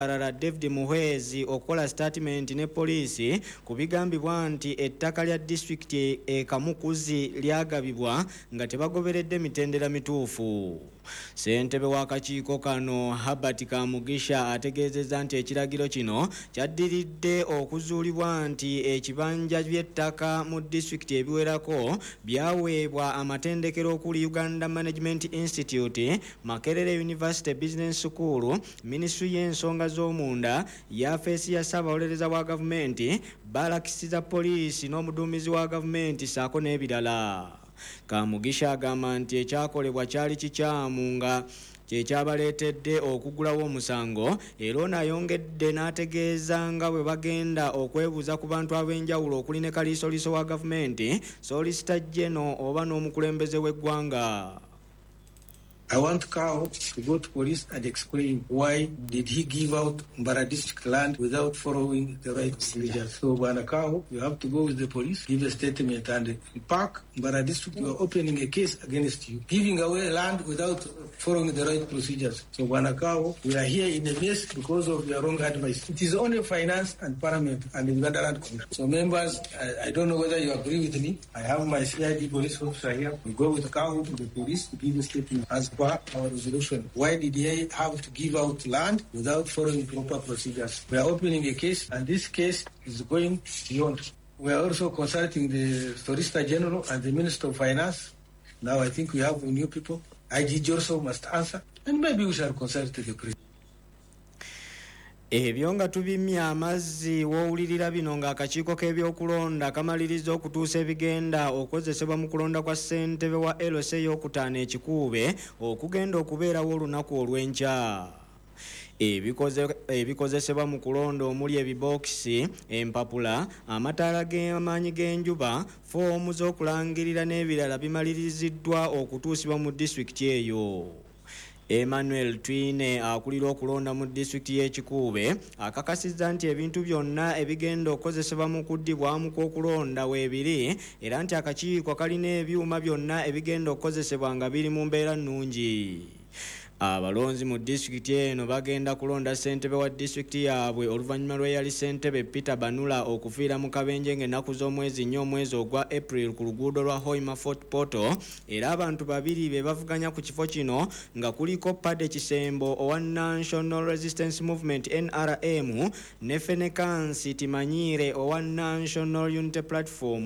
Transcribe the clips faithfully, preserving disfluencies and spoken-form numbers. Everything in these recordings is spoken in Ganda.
Arara David Muhwezi okola statement ne poliisi kubigambibwa nti ettaka lya district e Kamukuzi lyagabibwa nga tebagoberedde mitendera mituufu. Ssentebe w'akakiiko kano Herbert Kamugisha ategeezezza nti ekiragiro kino kyaddiridde okuzuulibwa nti ekibanja by'ettaka mu district ebiwerako byaweebwa amatendekero okuli Uganda Management Institute, Makerere University Business School, Ministry y'ensonga z'omunda, yafeesi ya Ssaabawolereza wa gavumenti, balakisiza poliisi n'omuduumizi wa gavumenti saako n'ebirala. Kamugisha agamba nti ekyakolebwa kyali kikyamu nga kyekyabaleetedde okugulawo omusango, era n'ayongedde n'ategeeza nga bwe bagenda okwebuuza ku bantu ab'enjawulo okuli ne kaliisoliiso wa gavumenti, Solicitor General oba n'omukulembeze w'eggwanga. I want Kao to go to police and explain why did he give out Mbara district land without following the right procedures. So, Bwana Kao, you have to go with the police, give a statement, and in Park, Mbara district, you are opening a case against you, giving away land without following the right procedures. So, Bwana Kao, we are here in a mess because of your wrong advice. It is only finance and parliament and the Uganda Land Commission. So, members, I, I don't know whether you agree with me. I have my C I D police officer here. We go with Kao to the police to give a statement as our resolution. Why did he have to give out land without following proper procedures? We are opening a case, and this case is going beyond. We are also consulting the Solicitor General and the Minister of Finance. Now I think we have new people. I G also must answer, and maybe we shall consult the President. Ebyo nga tubimya amazzi w'owulirira bino ng'akakiiko k'ebyokulonda kamaliriza okutuusa ebigenda okozesebwa mu kulonda kwa ssentebe wa L S A y'okutaano ekikuube okugenda okubeerawo olunaku olw'enkya. Ebikozesebwa mu kulonda omuli ebibokisi, empapula, amataala g'amaanyi g'enjuba, foomu z'okulangirira n'ebirala bimaliriziddwa okutuusibwa mu disitulikiti eyo. Emmanuel Twine akulira okulonda mu disitulikiti y'ekikuube akakasizza nti ebintu byonna ebigenda okukozesebwa mu kuddibwamu kw'okulonda weebiri, era nti akakiiko kalina ebyuma byonna ebigenda okukozesebwa nga biri mu mbeera nnungi. Abalonzi mu disitulikiti eno bagenda kulonda ssentebe wa disitulikiti yaabwe oluvannyuma lw'eyali ssentebe Peter Banula okufiira mu kabenje ng'ennaku z'omwezi nnyo omwezi ogwa April ku luguudo lwa Hoima Fort Portal, era abantu babiri be bavuganya ku kifo kino nga kuliko Pade Kisembo owa National Resistance Movement N R M ne Fenekansi Timanyire owa National Unity Platform.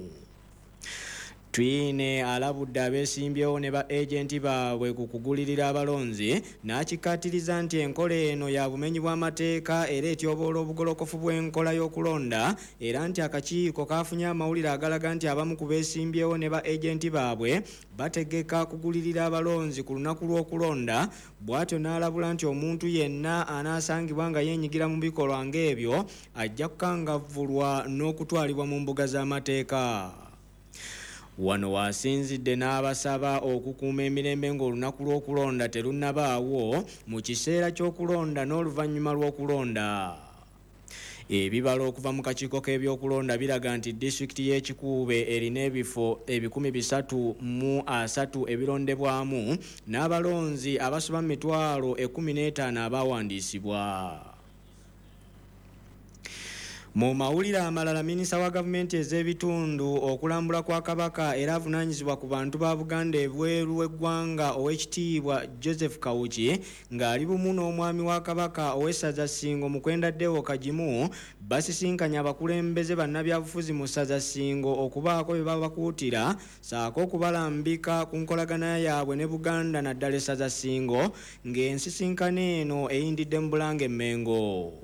Twine alabudde abeesimbyewo ne ba agenti baabwe ku kugulirira abalonzi, n'akikkaatiriza nti enkola eno ya bumenyi bw'amateeka era etyoboola obugolokofu bw'enkola y'okulonda, era nti akakiiko kaafunye amawulire agalaga nti abamu ku beesimbyewo ne ba agenti baabwe bategeka kugulirira abalonzi ku lunaku lw'okulonda. Bw'atyo n'alabula nti omuntu yenna anaasangibwa nga yeenyigira mu bikolwa ng'ebyo ajja kukangavvulwa n'okutwalibwa mu mbuga z'amateeka. Wano wasinzidde n'abasaba okukuuma emirembe ng'olunaku lw'okulonda terunnabaawo mu kiseera ky'okulonda n'oluvannyuma lw'okulonda. Ebibalo okuva mu kakiiko k'ebyokulonda biraga nti disitulikiti y'ekikuube erina ebifo ebikumi bisatu mu asatu ebirondebwamu n'abalonzi abasoba mu mitwalo ekkumi n'etaano abaawandiisibwa. Mu mawulire amalala, minisita wa gavumenti ez'ebitundu okulambula kwa Kabaka era avunaanyizibwa ku bantu ba Buganda ebweru w'eggwanga Oweekitiibwa Joseph Kawuki ng'ali bumu n'omwami wa Kabaka ow'essaza Ssingo Mukwenda Deo Kagimu basisinkanya abakulembeze bannabyabufuzi mu ssaza Ssingo okubaako bye babakuutira saako okubalambika ku nkolagana yaabwe ne Buganda naddala essaza Ssingo, ng'ensisinkano eno eyindidde mu Bulange Mmengo.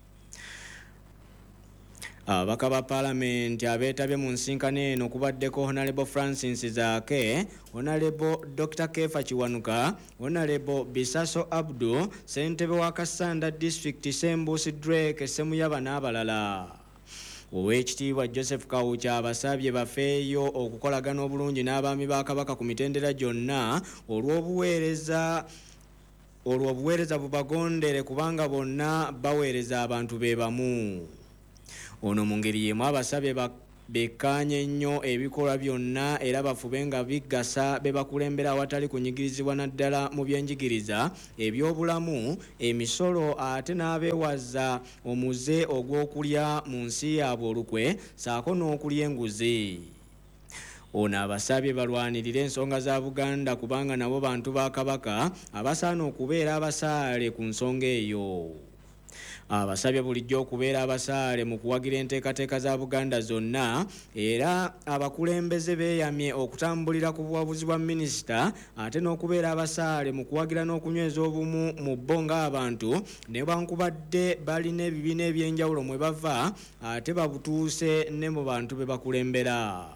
Ababaka ba Paalamenti abeetabye mu nsinkano eno kubaddeko Honorable Francis Zaake, Honorable Doctor Kefa Kiwanuka, Honorable Bisaso Abdu, ssentebe wa Kasanda District Sembusi Drake Semuyaba n'abalala. Oweekitiibwa Joseph Kawuki abasabye bafeeyo okukolagana obulungi n'abaami ba Kabaka ku mitendera gyonna olw'obuweereza olw'obuweereza bubagondere kubanga bonna baweereza abantu be bamu. Ono mu ngeri y'emu abasabye bekkaanye nnyo ebikolwa byonna era bafube nga biggasa be bakulembera awatali kunyigirizibwa naddala mu byenjigiriza ebyobulamu emisolo ate n'abeewaza omuze ogw'okulya mu nsi yaabwe olukwe saako n'okulya enguzi. Ono abasabye balwanirire ensonga za Buganda kubanga nabo bantu ba Kabaka abasaana okubeera abasaale ku nsonga eyo. Abasabye bulijjo okubeera abasaale mu kuwagira enteekateeka za Buganda zonna era abakulembeze beeyamye okutambulira ku buwabuzi bwa minisita ate n'okubeera abasaale mu kuwagira n'okunyweza obumu mu bo ng'abantu newankubadde balina ebibiina eby'enjawulo mwe bava ate babutuuse ne mu bantu be bakulembera.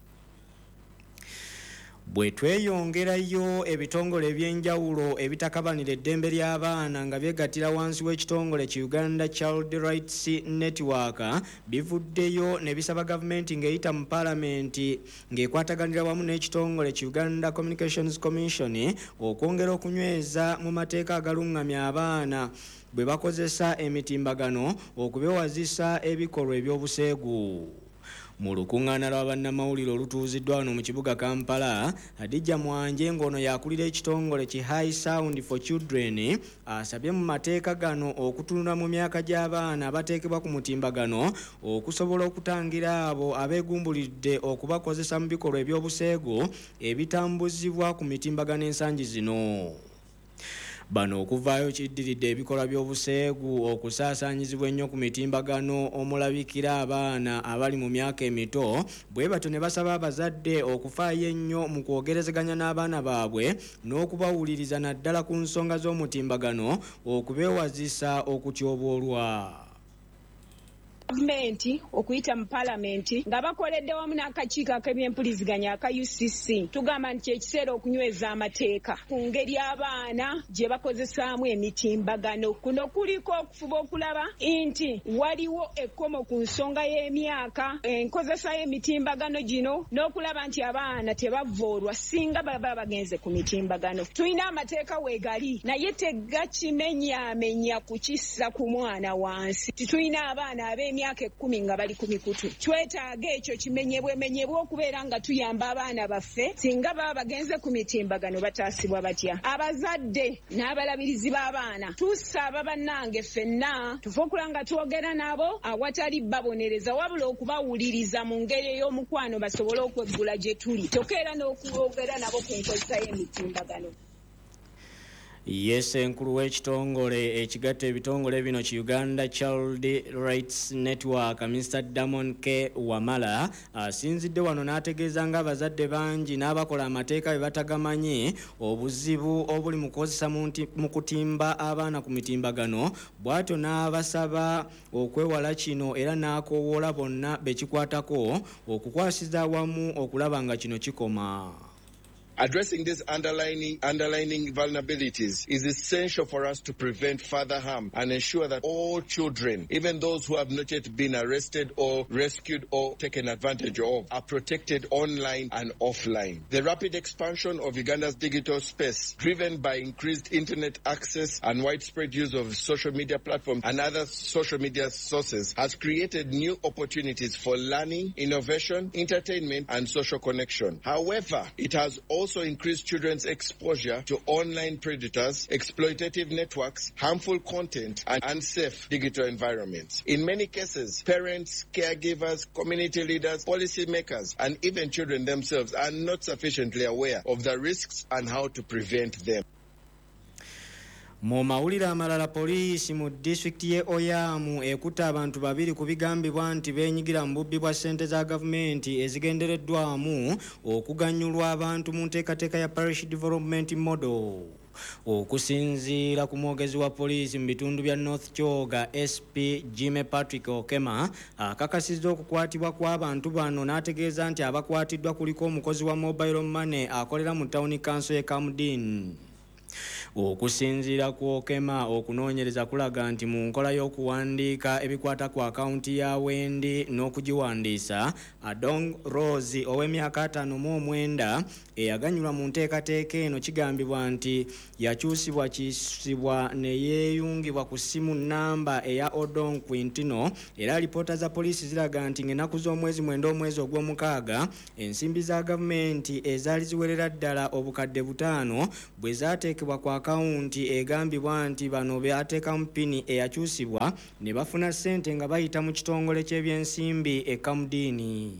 Bwe tweyongerayo ebitongole ebyenjawulo ebitakabanira eddembe ly'abaana nga byegattira wansi w'ekitongole ki Uganda Child Rights Network bivuddeyo ne bisaba gavumenti ng'eyita mu paalamenti ng'ekwataganira wamu n'ekitongole ki Uganda Communications Commission okwongera okunyweza mu mateeka agalungamya abaana bwe bakozesa emitimbagano okubewazisa ebikolwa eby'obuseegu. Mu lukuŋŋaana lwa bannamawulire olutuuziddwa wano mu kibuga Kampala, Hadija Mwanje ng'ono yakulira ekitongole ki High Sound for Children asabye mu mateeka gano okutunula mu myaka gy'abaana abateekebwa ku mutimbagano okusobola okutangira abo abeegumbulidde okubakozesa mu bikolwa eby'obuseegu ebitambuzibwa ku mitimbagano ensangi zino. Bano okuvaayo kiddiridde ebikolwa by'obuseegu okusaasaanyizibwa ennyo ku mitimbagano omulabikira abaana abali mu myaka emito bwe batyo ne basaba abazadde okufaayo ennyo mu kwogerezeganya n'abaana baabwe n'okubawuliriza naddala ku nsonga z'omutimbagano okubeewazisa okutyoboolwa. Gavumenti okuyita mu paalamenti nga bakoledde wamu n'akakiiko ak'ebyempuliziganya aka U C C tugamba nti ekiseera okunyweza amateeka ku ngeri abaana gye bakozesaamu emitimbagano. Kuno kuliko okufuba okulaba nti waliwo ekkomo ku nsonga y'emyaka enkozesa y'emitimbagano gino n'okulaba nti abaana tebavoolwa singa baba bagenze ku mitimbagano. Tulina amateeka weegali naye tegakimenyaamenya kukissa ku mwana wansi. Tulina abaana ab'emyaka myaka ekkumi nga bali ku mikutu. Twetaaga ekyo kimenyebwemenyebwe okubeera nga tuyamba abaana baffe singa baba bagenze ku mitimbagano bataasibwa batya. Abazadde n'abalabirizi b'abaana tusaba bannange ffenna tufe okula nga twogera nabo awatali babonereza wabula okubawuliriza mu ngeri ey'omukwano basobole okweggula gye tuli tokeera n'okwogera nabo ku nkozesa y'emitimbagano. Yes, enkulu w'ekitongole ekigatta ebitongole bino ki Uganda Child Rights Network Mister Damon K. Wamala asinzidde wano n'ategeeza nga abazadde bangi n'abakola amateeka be batagamanyi obuzibu obuli mu kukozesa mu kutimba abaana ku mitimbagano bw'atyo n'abasaba okwewala kino era n'akoowoola bonna bekikwatako okukwasiza awamu okulaba nga kino kikoma. Addressing these underlining, underlining vulnerabilities is essential for us to prevent further harm and ensure that all children, even those who have not yet been arrested or rescued or taken advantage of, are protected online and offline. The rapid expansion of Uganda's digital space, driven by increased internet access and widespread use of social media platforms and other social media sources, has created new opportunities for learning, innovation, entertainment, and social connection. However, it has also also increase children's exposure to online predators, exploitative networks, harmful content, and unsafe digital environments. In many cases, parents, caregivers, community leaders, policymakers, and even children themselves are not sufficiently aware of the risks and how to prevent them. Mu mawulire amalala poliisi mu disitulikiti y'e Oyamu ekutte abantu babiri ku bigambibwa nti beenyigira mu bubbi bwa ssente za gavumenti ezigendereddwamu okuganyulwa abantu mu nteekateeka ya Parish Development Model. Okusinziira ku mwogezi wa poliisi mu bitundu bya North Kyoga S P Jimmy Patrick Okema akakasizza okukwatibwa kw'abantu bano n'ategeeza nti abakwatiddwa kuliko omukozi wa mobile money akolera mu town council e Kamudin. Okusinziira ku Okema, okunoonyereza kulaga nti mu nkola y'okuwandiika ebikwata ku akaunti ya Wendi n'okugiwandiisa, Adong Rose ow'emyaka ataano mu omwenda eyaganyulwa mu nteekateeka eno kigambibwa nti yakyusibwa kisibwa ne yeeyungibwa ku ssimu nnamba eya Odong Quintino, era alipoota za poliisi ziraga nti ng'ennaku z'omwezi mwenda omwezi ogw'omukaaga ensimbi za gavumenti ezaali ziwerera ddala obukadde butaano bwe zaateekebwa ku akawunti egambibwa nti bano byateekamu pini eyakyusibwa ne bafuna ssente nga bayita mu kitongole ky'ebyensimbi e Kamudini.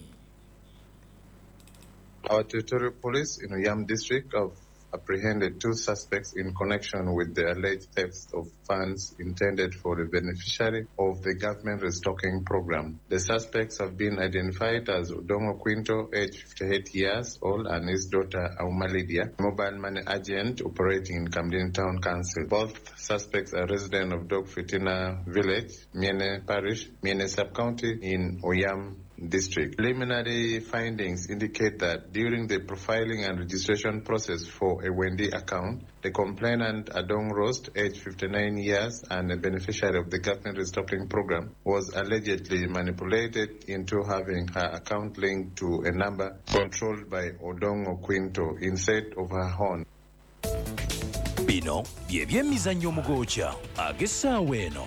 Our territorial police in Uyam district have apprehended two suspects in connection with the alleged theft of funds intended for the beneficiary of the government restocking program. The suspects have been identified as Odongo Quinto, age fifty-eight years old, and his daughter Auma Lydia, mobile money agent operating in Kamdini Town Council. Both suspects are residents of Dog Fitina Village, Miene Parish, Miene Sub-County in Uyam District. Preliminary findings indicate that during the profiling and registration process for a Wendy account, the complainant Adong Rost, age fifty-nine years and a beneficiary of the government restocking program, was allegedly manipulated into having her account linked to a number controlled by Odongo Quinto instead of her own. Bino bye by'emizannyo mugookya ag'essaawa eno.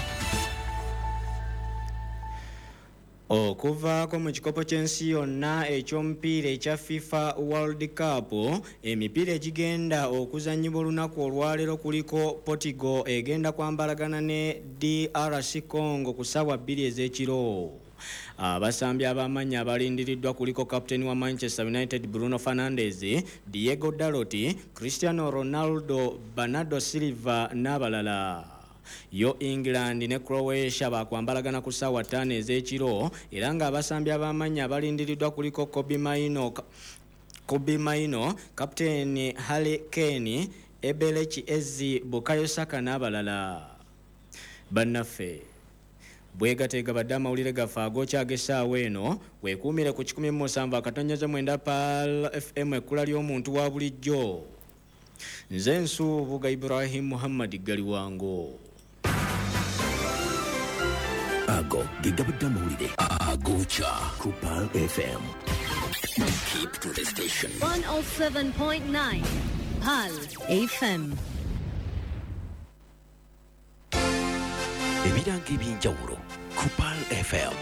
Okuvaako mu kikopo ky'ensi yonna eky'omupiira ekya FIFA World Cup, emipiira egigenda okuzannyibwa olunaku olwaleero kuliko Portugal egenda kwambalagana ne D R C Congo ku ssaawa bbiri ez'ekiro. Abasambi ab'amannya abalindiriddwa kuliko kapiteeni wa Manchester United Bruno Fernandes, Diego Dalot, Cristiano Ronaldo, Bernardo Silva n'abalala. Yo England ne Croatia bakwambalagana ku ssaawa ttaano ez'ekiro, era ng'abasambi ab'amannya abalindiriddwa kuliko Kobe Maino, Kobe Maino, kapiteeni Harry Kane, Ebelechi Eze, Bukayo Saka n'abalala. Bannaffe bwegateega badde amawulire gaffe ag'okya ag'essaawa eno, weekuumire ku kikumi mu musanvu akatonnyeza mwenda Pal F M ekkula ly'omuntu wa bulijjo. Nze Nsuubuga Ibrahim Muhammad Galiwango. Ago gigabadde amawulire ag'okya ku Pal F M. Keep to the station. one oh seven point nine Pal F M. Ebiranga eby'enjawulo ku Pal F M.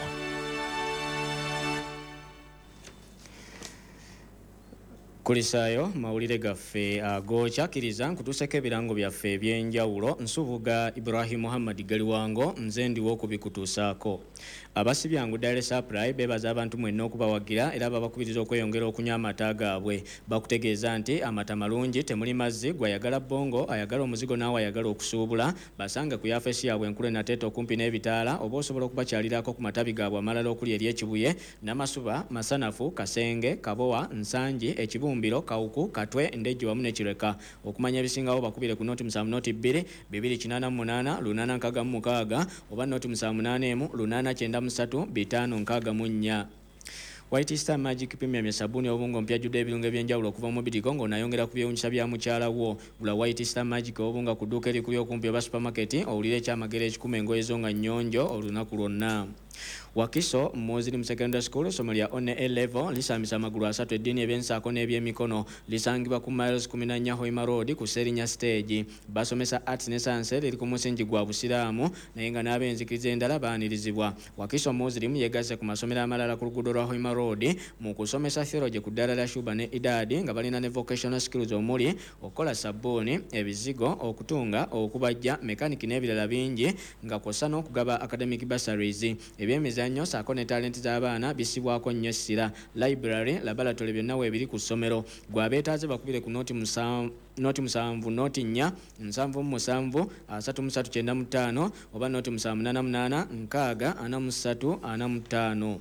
Kulisaayo mawulire gaffe ag'okyakkiriza nkutuuseko ebirango byaffe eby'enjawulo. Nsubuga Ibrahim Muhammad Galiwango, nze ndiwo okubikutuusaako. Abasibyangu Dare Supply beebaza abantu mwenna okubawagira era babakubiriza okweyongera okunywa amata gaabwe. Bakutegeeza nti amata malungi, temuli mazzi, gwayagala bongo, ayagala omuzigo naawe ayagala okusuubula, basange ku yafeesi yaabwe enkulu enateeta okumpi n'ebitaala, oba osobola okubakyalirako ku matabi gaabwe amalala okuli eri ekibuye, Namasuba, Masanafu, Kasenge, Kabowa, Nsangi, Ekibumbiro, Kawuku, Katwe, Ndejje wamu ne Kireka. Okumanya ebisingawo bakubire ku noti musanvu noti bbiri, bibiri kinaana mu munaana, lunaana nkaaga mu mukaaga, oba noti musanvu munaana emu, lunaana kyenda musatu, bitaano nkaaga mu nnya. White Star Magic Premium sabuni obungo mpya jude ebirungo ebyenjawulo okuva mu Bidiko ng'onayongera ku byewunyisa bya mukyala wo. Gula White Star Magic obunga ku dduuka erikuli okumpi oba supermarket, owulire ekyamagero ekikumi engoye zo nga nnyonjo olunaku lwonna. Wakiso Muslim Secondary School somo lya one A level lisambisa amagulu asatu eddiini eby'ensaako n'ebyemikono, lisangibwa ku miles kumi na nnya Hoima Road ku Serinya stage. Basomesa arts ne science liri ku musingi gwa busiraamu naye nga n'ab'enzikiriza endala baanirizibwa. Wakiso Muslim yegasse ku masomero amalala ku luguudo lwa Hoima Road mu kusomesa theology ku ddala lya Shuba ne Idadi nga balina ne vocational skills omuli okukola sabbuuni, ebizigo, okutunga, okubajja, mekaniki n'ebirala bingi nga kw'ossa n'okugaba academic bursaries. Ebyemizannyo saako ne talenti z'abaana bisibwako nnyo essira. Library, laboratory byonna weebiri ku ssomero. Gwe abeetaaze bakubire ku noti musanvu noti musanvu noti nnya nsanvu mu musanvu asatu mu ssatu kyenda mu ttaano oba noti musanvu munaana munaana nkaaga ana mu ssatu ana mu ttaano.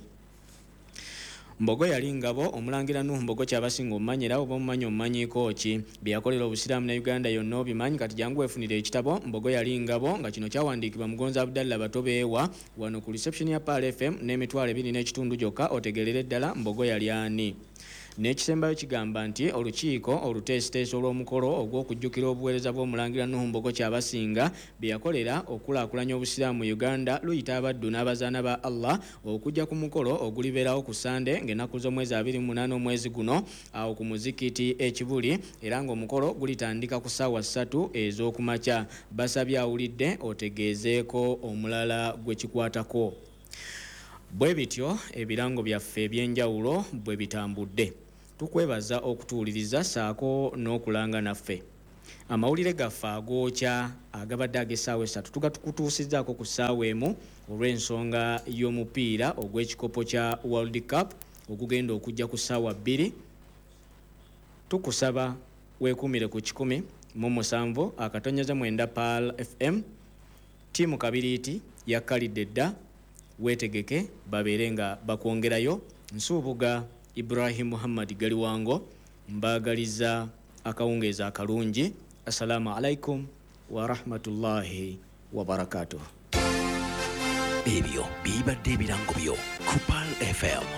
Mbogo yali ngabo omulangira Nuhu Mbogo kyabasinga omumanyira oba omumanyi omumanyiiko ki byakolera obusiraamu ne Uganda yonna obimanyi kati jangu weefunire ekitabo Mbogo yali ngabo nga kino kyawandiikibwa Mugonza Abdallah Batobeewa wano ku reception ya Pal F M n'emitwalo ebiri n'ekitundu gyokka otegerere ddala Mbogo yali ani. N'ekisembayo kigamba nti olukiiko oluteesiteesi olw'omukolo ogw'okujjukira obuweereza bw'omulangira Nuhu Mbogo Kyabasinga bye yakolera okulaakulanya obusiraamu mu Uganda luyita abaddu n'abazaana ba Allah okujja ku mukolo ogulibeerawo ku Sande ng'ennaku z'omwezi abiri mu munaana omwezi guno awo ku muzikiti ekibuli era ng'omukolo gulitandika ku ssaawa ssatu ez'okumakya. Basabye awulidde otegeezeeko omulala gwe kikwatako. Bwe bityo ebirango byaffe eby'enjawulo bwe bitambudde. Tukwebaza okutuuliriza saako n'okulanga naffe. Amawulire gaffe agookya agabadde ag'essaawa essatu tugatukutuusizzaako ku ssaawa emu olw'ensonga y'omupiira ogw'ekikopo kya World Cup ogugenda okujja ku ssaawa bbiri. Tukusaba weekuumire ku kikumi mu musanvu akatonnyeza mwenda P A L F M. Ttiimu Kabiriiti yakkalidde dda weetegeke babeere nga bakwongerayo. Nsuubuga Ibrahim Muhammad Galiwango mbaagaliza akawungeeza akalungi. Assalamu alaikum wa rahmatullahi wa barakatuh. Ebyo bibadde ebirango byo ku P A L F M.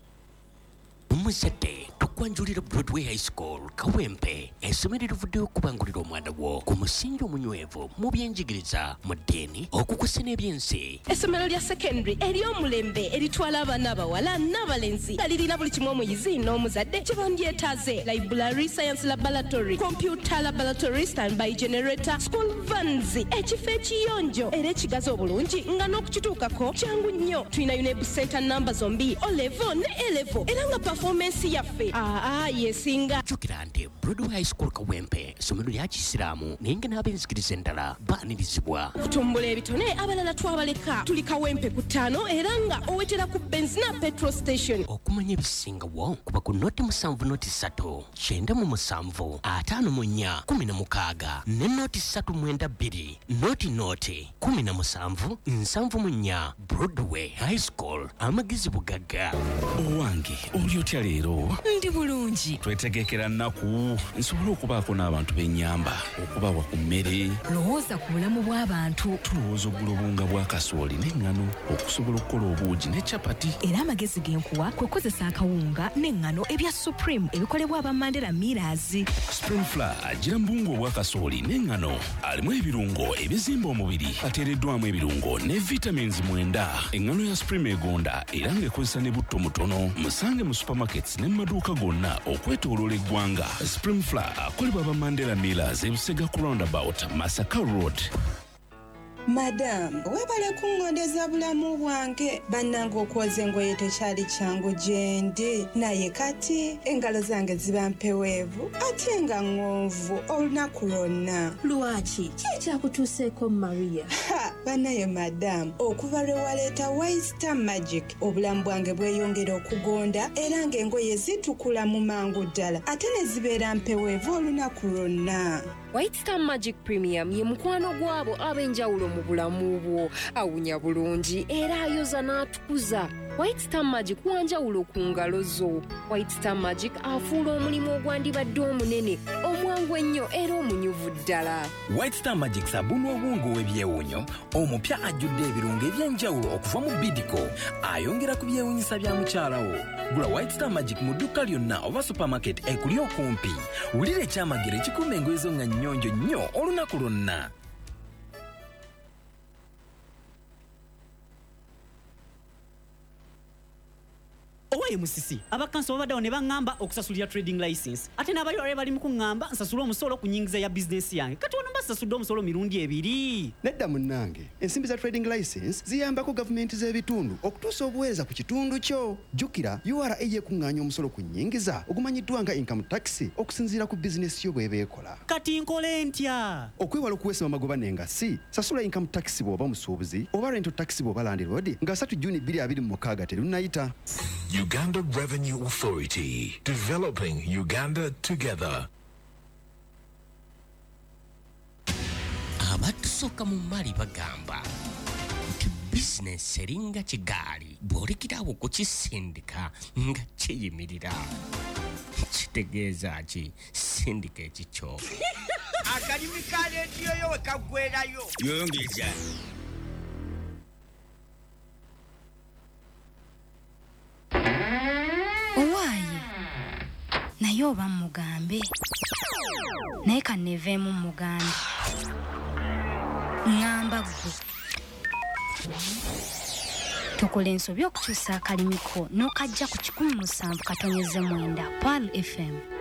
Muzadde tukwanjulira Broadway High School Kawempe essomero erivuddeyo okubangulira omwana wo ku musingi omunywevu mu byenjigiriza mu ddiini okukusa n'ebyensi. Essomero lya secondary ery'omulembe eritwala abaana abawala n'abalenzi nga lirina buli kimu omuyizi n'omuzadde kye bandyetaaze: library, science laboratory, computer laboratory, standby generator, school vans, ekifo ekiyonjo era ekigazi obulungi nga n'okukituukako kyangu nnyo. Tulina UNEB center namba zombi O level ne A level era nga performance yaffe aa yesinga. Jjukira nti Broadway High School Kawempe essomero lya Kisiraamu naye nga n'abenzikiriza endala baanirizibwa. Okutumbula ebitone abalala twabaleka. Tuli Kawempe ku ttaano era nga owetera ku benzina petrol station. Okumanya ebisingawo kuba ku noti musanvu noti ssatu kyenda mu musanvu ataano mu nnya kumi na mukaaga ne noti ssatu mwenda bbiri noti noti kumi na musanvu nsanvu mu nnya. Broadway High School amagezi bugagga. Owange oli otya leero? Ndi bulungi. Twetegekera nnaku nsobole okubaako n'abantu b'ennyamba okubawa ku mmere. Lowooza ku bulamu bw'abantu. Tulowooza oggula obunga bwa kasooli n'eŋŋano okusobola okukola obuugi ne capati. Era amagezi genkuwa kwe kukozesa akawunga n'eŋŋano ebya Supreme ebikolebwa aba Mandela Millers. Supreme Flour agira mbungu obwa kasooli n'eŋŋano alimu ebirungo ebizimba omubiri ateereddwamu ebirungo ne vitamins mwenda. Eŋŋano ya Supreme egonda era ng'ekozesa ne butto mutono. Musange mu supermarkets ne maduuka gonna okwetooloola eggwanga. Supreme Flour akolebwa aba Mandela Millers e Busega ku roundabout Masaka Road. Madam, webale kungondeza bulamu bwange. Bannange okwoza engoye tekyali kyangu gye ndi. Naye kati engalo zange ziba mpeweevu ate nga ŋŋonvu olunaku lwonna. Lwaki? Ki ekyakutuuseeko Maria? Ha, bannaye madam, okuva lwe waleeta White Star Magic obulamu bwange bweyongera okugonda era ng'engoye zitukula mu mangu ddala ate ne zibeera mpeweevu olunaku lwonna. White Star Magic Premium ye mukwano gwabo ab'enjawulo mu bulamu bwo. Awunya bulungi era ayoza n'atukuza. White Star Magic wanjawulo ku ngalo zo. White Star Magic afuula omulimu ogwandibadde omunene omwangu ennyo era omunyuvu ddala. White Star Magic sabuni obwongo w'ebyewunyo omupya ajjudde ebirungo eby'enjawulo okuva mu Bidco ayongera ku byewunyisa bya mukyalawo. Gula White Star Magic mu dduuka lyonna oba supermarket ekuli okumpi. Wulira ekyamagero ekikuuma engoye zo nga nnyonjo nnyo olunaku lwonna. Owaye musisi abakanso babaddawo ne baŋŋamba okusasulira trading license ate n'abayolale bali mu kuŋŋamba nsasula omusolo ku nnyingiza ya bizinesi yange kati ono mbasasudde omusolo mirundi ebiri. Nedda munnange ensimbi za trading license ziyambako gavumenti z'ebitundu okutuusa obuweereza ku kitundu kyo. Jjukira U R A yeekuŋŋaanya omusolo ku nnyingiza ogumanyiddwa nga income tax okusinziira ku bizinesi yo bw'eba ekola. Kati nkole ntya? Okwewala okuweesa amagoba n'engassi sasula income tax bw'oba musuubuzi oba rental tax bw'oba landlord nga ssatu Juni bbiri abiri mu mukaaga terunnayita. Uganda Revenue Authority, developing Uganda together. Abatusooka mu mbali bagamba nti bizinesi eringa kigaali bw'olikirawo kukisindika nga kiyimirira. Kitegeeza ki? Sindika ekikyo. Akalimi ka leediyo yo we kaggwerayo. Yongeza. Owaaye naye oba mugambe naye kaneveemu mugambe ngamba gwe tukola ensobi okukyusa akalimiko n'okajja ku kikumi musanvu katonyeze mwenda Pearl F M.